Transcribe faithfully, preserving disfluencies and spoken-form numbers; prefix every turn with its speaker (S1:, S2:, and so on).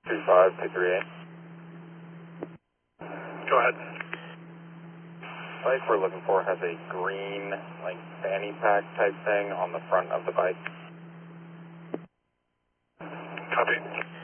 S1: three five two three eight.
S2: Go ahead.
S1: Bike we're looking for has a green, like, fanny pack type thing on the front of the bike.
S2: Copy.